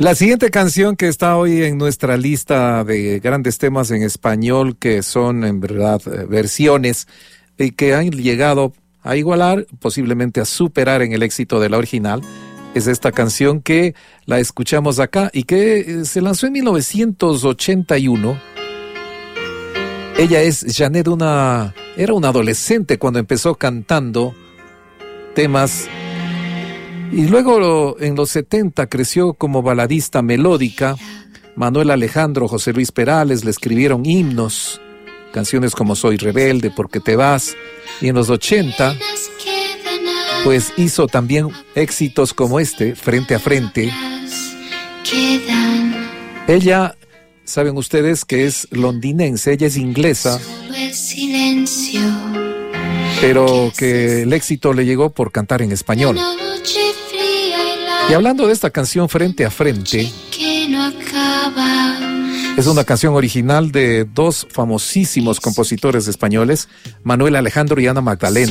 La siguiente canción que está hoy en nuestra lista de grandes temas en español, que son en verdad versiones y que han llegado a igualar, posiblemente a superar en el éxito de la original, es esta canción que la escuchamos acá y que se lanzó en 1981. Ella es Janet, era una adolescente cuando empezó cantando temas. Y luego en los 70 creció como baladista melódica. Manuel Alejandro, José Luis Perales le escribieron himnos, canciones como Soy Rebelde, ¿Por qué te vas? Y en los 80, pues hizo también éxitos como este, Frente a Frente. Ella, saben ustedes que es londinense, ella es inglesa, pero que el éxito le llegó por cantar en español. Y hablando de esta canción Frente a Frente, es una canción original de dos famosísimos compositores españoles, Manuel Alejandro y Ana Magdalena.